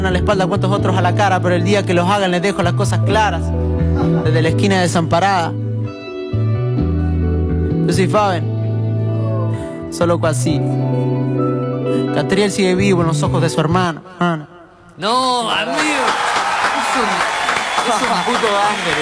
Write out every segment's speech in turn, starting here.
a la espalda, cuántos otros a la cara, pero el día que los hagan les dejo las cosas claras. Desde la esquina desamparada. Yo soy Faben, solo así. Catriel sigue vivo en los ojos de su hermana. No, amigo. Es un puto ángel.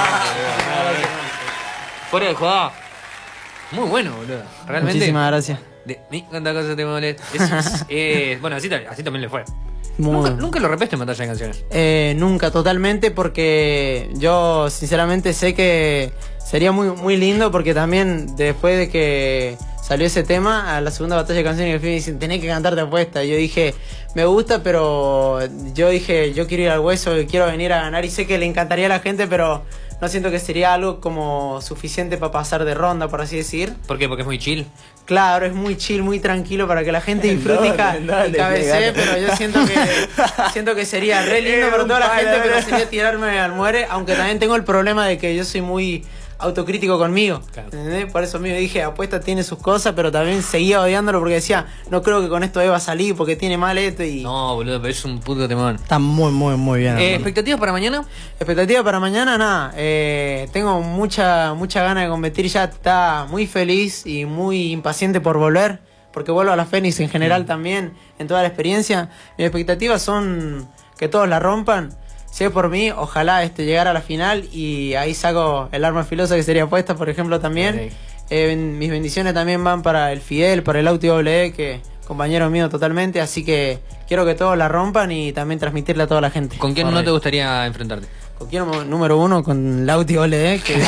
Fuera de joda. Muy bueno, boludo. Realmente. Muchísimas gracias. ¿Cuántas cosas te molesta? Bueno, así también le fue. ¿Nunca lo repeste en batalla de canciones? Nunca, totalmente, porque yo sinceramente sé que sería muy lindo, porque también después de que salió ese tema, a la segunda batalla de canciones me dicen, tenés que cantarte apuesta. Y yo dije, me gusta, pero yo dije, yo quiero ir al hueso, quiero venir a ganar, y sé que le encantaría a la gente, pero no siento que sería algo como suficiente para pasar de ronda, por así decir. ¿Por qué? Porque es muy chill. Claro, es muy chill, muy tranquilo para que la gente disfrute y cabecee, pero yo siento que sería re lindo para toda la gente, pero sería tirarme al muere, aunque también tengo el problema de que yo soy muy autocrítico conmigo, claro. ¿Entendés? Por eso mismo dije, apuesta tiene sus cosas, pero también seguía odiándolo porque decía, no creo que con esto Eva salir porque tiene mal esto y... No, boludo, pero es un puto temón. Está muy bien. ¿Expectativas para mañana? Expectativas para mañana, nada. Tengo mucha ganas de competir, ya está muy feliz y muy impaciente por volver, porque vuelvo a la Fénix en general también, en toda la experiencia. Mis expectativas son que todos la rompan. Si es por mí, ojalá llegar a la final y ahí saco el arma filosa que sería apuesta, por ejemplo, también. Mis bendiciones también van para el Fidel, para el Auti WE, que compañero mío totalmente, así que quiero que todos la rompan y también transmitirle a toda la gente. ¿Con quién no te gustaría enfrentarte? ¿Con quién número uno? Con el Auti WE, que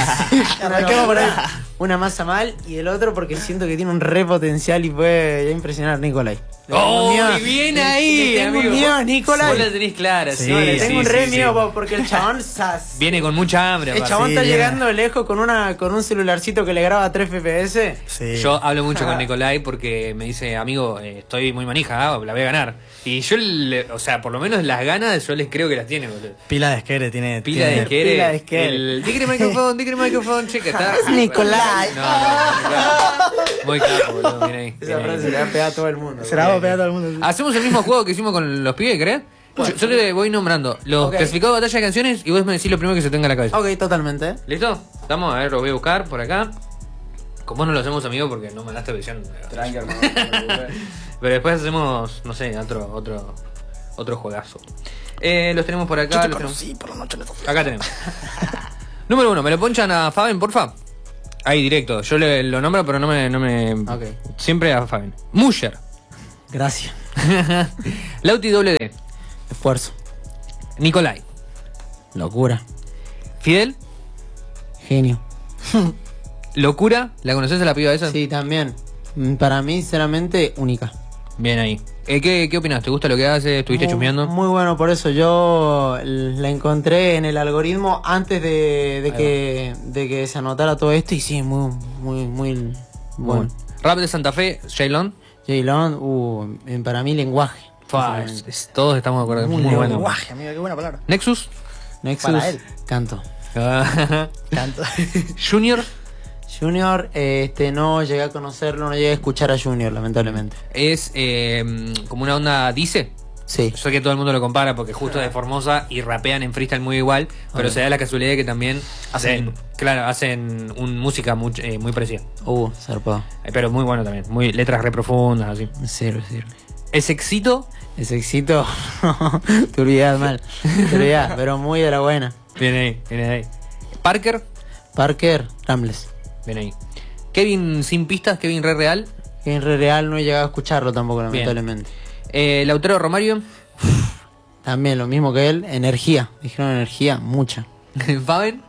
una masa mal, y el otro porque siento que tiene un re potencial y puede impresionar a Nicolai. ¡Oh, y bien ahí! Le tengo un miedo a Nicolai. Vos la tenés clara, sí. Le tengo un re miedo porque el chabón... viene con mucha hambre. El chabón está llegando lejos con un celularcito que le graba 3 FPS. Sí. Yo hablo mucho con Nicolai porque me dice, amigo, estoy muy manija, la voy a ganar. Y yo, o sea, por lo menos las ganas yo les creo que las tiene, boludo. Pila de esquere tiene. Pila de esquere. El digre micrófono, checa, está. Es Nicolai. No, muy capo, boludo, mira ahí. Esa frase se le va a pegar a todo el mundo. Se la va a pegar a todo el mundo. Hacemos el mismo juego que hicimos con los pibes, ¿crees? Bueno, yo te voy nombrando los clasificados de batalla de canciones y vos me decís lo primero que se tenga en la cabeza. Ok, totalmente. ¿Listo? Vamos a ver, los voy a buscar por acá. Con vos no lo hacemos, amigo, porque no mandaste visión. Tranqui, hermano. Pero después hacemos, no sé, otro juegazo. Los tenemos por acá. Acá tenemos. Número 1, ¿me lo ponchan a Faben, porfa? Ahí, directo. Yo lo nombro, pero no me... Okay. Siempre a Faben. Musher. Gracias. Lauti WD. Esfuerzo. Nicolai. Locura. Fidel. Genio. Locura. ¿La conoces a la piba esa? Sí, también. Para mí, sinceramente, única. Bien ahí. ¿Qué opinas? ¿Te gusta lo que hace? ¿Estuviste chusmeando? Muy bueno, por eso yo la encontré en el algoritmo antes de que se anotara todo esto y sí, muy bueno. Rap de Santa Fe, Jaylon. Jaylon, para mí lenguaje. Todos estamos de acuerdo. Muy bueno. Lenguaje, amigo, qué buena palabra. Nexus. Para él. Canto. Canto. Junior. Junior, no llegué a conocerlo, no llegué a escuchar a Junior, lamentablemente. Es como una onda Dice. Sí. Yo sé que todo el mundo lo compara porque justo es de Formosa y rapean en freestyle muy igual, pero se da la casualidad de que también hacen música muy parecida. Zarpado. Pero muy bueno también, muy letras re profundas, así. Sirve. ¿Es éxito? Ese éxito, te olvidás mal. Pero muy de la buena. Viene ahí. Parker, Rambles. Viene ahí. Kevin sin pistas, Kevin re real. Kevin re real, no he llegado a escucharlo tampoco, lamentablemente. Lautaro Romario. También lo mismo que él, energía. Dijeron energía, mucha. Faben.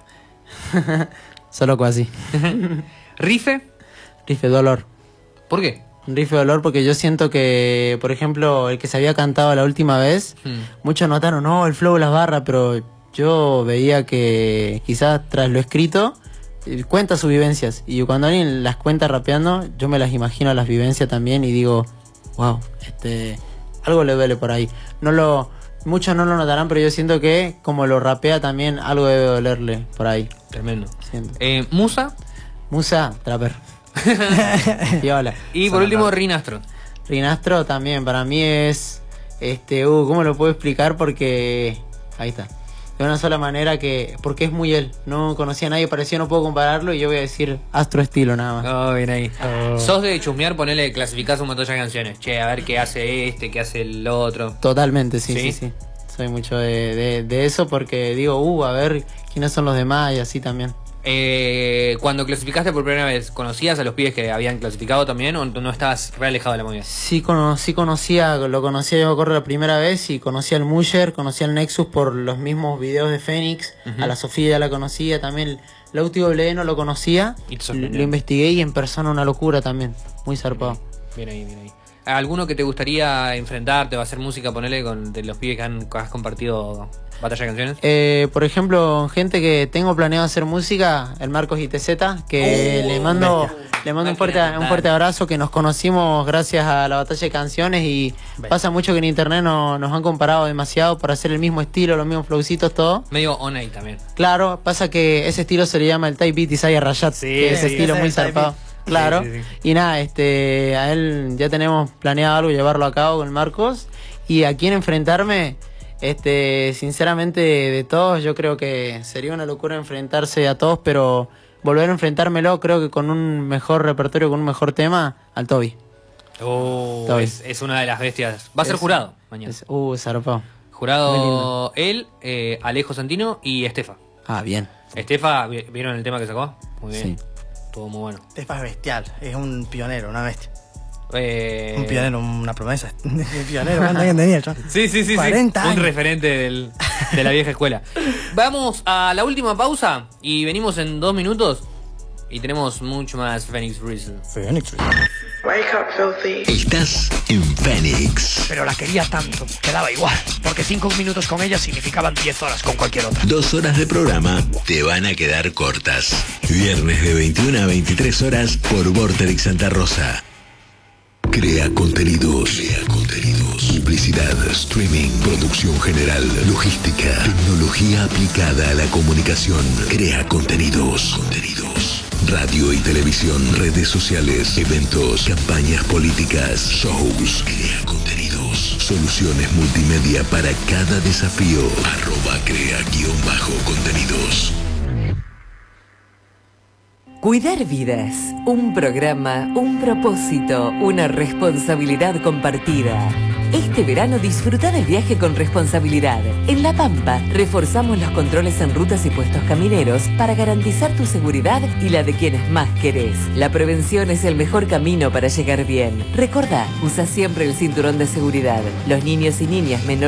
Solo casi. Rife. Dolor. ¿Por qué? Rife Dolor porque yo siento que, por ejemplo, el que se había cantado la última vez, muchos notaron, el flow, las barras, pero yo veía que quizás tras lo escrito cuenta sus vivencias, y cuando alguien las cuenta rapeando, yo me las imagino a las vivencias también y digo, wow, algo le duele por ahí. Muchos no lo notarán, pero yo siento que como lo rapea también algo debe dolerle por ahí. Tremendo. Musa, trapper. Y hola. Y por último, Rinastro. Rinastro también, para mí es ¿cómo lo puedo explicar? Porque ahí está. De una sola manera porque es muy él. No conocía a nadie parecido, no puedo compararlo y yo voy a decir Astro Estilo nada más. Oh, bien ahí. Sos de chusmear, ponele, clasificás un montón de canciones. Che, a ver qué hace qué hace el otro. Totalmente, sí. Soy mucho de eso porque digo, a ver quiénes son los demás y así también. Cuando clasificaste por primera vez, ¿conocías a los pibes que habían clasificado también o no estabas re alejado de la movida? Sí conocía, lo conocía yo me acuerdo la primera vez y conocía al Musher, conocía al Nexus por los mismos videos de Fénix, a la Sofía ya la conocía también, la UTW no lo conocía, lo investigué y en persona una locura también, muy zarpado. Bien ahí. ¿Alguno que te gustaría enfrentarte o hacer música, ponele, de los pibes que has compartido batalla de canciones? Por ejemplo, gente que tengo planeado hacer música, el Marcos ITZ, que le mando un fuerte abrazo, que nos conocimos gracias a la batalla de canciones y pasa mucho que en internet nos han comparado demasiado para hacer el mismo estilo, los mismos flowcitos, todo. Medio on-air también. Claro, pasa que ese estilo se le llama el Type Beat Isaiah Rayat, que es ese estilo muy zarpado. Claro, sí. Y nada, a él ya tenemos planeado algo, llevarlo a cabo con el Marcos. Y a quién enfrentarme, sinceramente de todos, yo creo que sería una locura enfrentarse a todos, pero volver a enfrentármelo, creo que con un mejor repertorio, con un mejor tema, al Toby. Toby. Es una de las bestias. Va a ser jurado mañana. Zarpado. Jurado él, Alejo Santino y Estefa. Ah, bien. Estefa, ¿vieron el tema que sacó? Muy bien. Sí. Todo muy bueno. Estefa es bestial, es un pionero, una bestia. Un pionero, una promesa. Un pionero, ¿cuántos años tenía yo? Sí. 40 años. Un referente de la vieja escuela. Vamos a la última pausa y venimos en 2 minutos y tenemos mucho más Phoenix Rizzle. Wake up, filthy. Estás en Phoenix. Pero la quería tanto, que daba igual, porque 5 minutos con ella significaban 10 horas con cualquier otra. 2 horas de programa te van a quedar cortas. Viernes de 21 a 23 horas por Vorterix Santa Rosa. Crea contenidos. Publicidad, streaming, producción general, logística, tecnología aplicada a la comunicación. Crea contenidos. Radio y televisión, redes sociales, eventos, campañas políticas, shows. Crea contenidos. Soluciones multimedia para cada desafío. @crea_contenidos. Cuidar vidas, un programa, un propósito, una responsabilidad compartida. Este verano disfruta del viaje con responsabilidad. En La Pampa, reforzamos los controles en rutas y puestos camineros para garantizar tu seguridad y la de quienes más querés. La prevención es el mejor camino para llegar bien. Recordá, usa siempre el cinturón de seguridad. Los niños y niñas menores